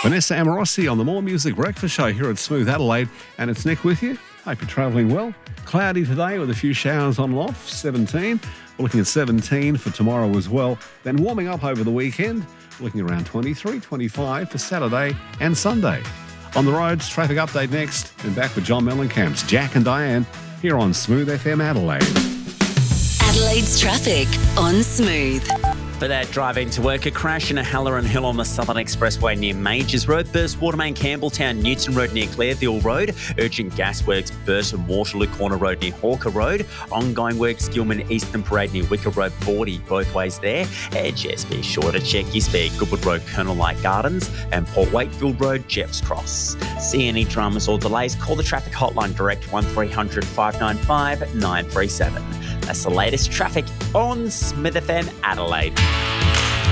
Vanessa Amorossi on the More Music Breakfast Show here at Smooth Adelaide. And it's Nick with you. Hope you're travelling well. Cloudy today with a few showers on and off, 17. We're looking at 17 for tomorrow as well. Then warming up over the weekend, looking around 23, 25 for Saturday and Sunday. On the roads, traffic update next. And back with John Mellencamp's Jack and Diane here on Smooth FM Adelaide. Adelaide's traffic on Smooth. For that drive into work, a crash in a Halloran Hill on the Southern Expressway near Majors Road, burst Watermain Campbelltown, Newton Road near Clairville Road, urgent gas works, Burton Waterloo Corner Road near Hawker Road, ongoing works, Gilman Eastern Parade near Wicker Road 40, both ways there, and just be sure to check your speed, Goodwood Road, Colonel Light Gardens, and Port Wakefield Road, Jeffs Cross. See any dramas or delays, call the traffic hotline direct 1300 595 937. That's the latest traffic on Smith FM Adelaide.